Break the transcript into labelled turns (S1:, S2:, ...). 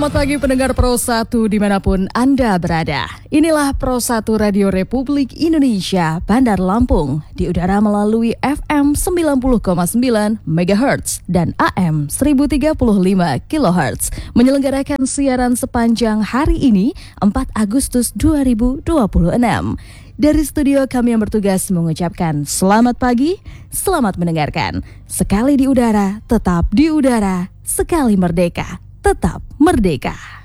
S1: Selamat pagi pendengar Pro 1 dimanapun Anda berada. Inilah Pro 1 Radio Republik Indonesia Bandar Lampung di udara melalui FM 90,9 MHz dan AM 1035 kHz. Menyelenggarakan siaran sepanjang hari ini 4 Agustus 2026. Dari studio kami yang bertugas mengucapkan selamat pagi, selamat mendengarkan. Sekali di udara, tetap di udara, sekali merdeka, tetap merdeka.